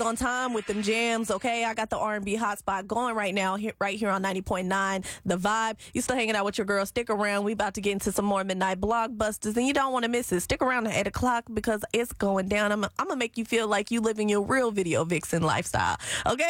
on time with them jams, okay? I got the R&B hotspot going right now, right here on 90.9 The Vibe. You still hanging out with your girl. Stick around. We about to get into some more Midnight Blockbusters, and you don't want to miss it. Stick around at 8 o'clock because it's going down. I'm going to make you feel like you living your real video vixen lifestyle, okay?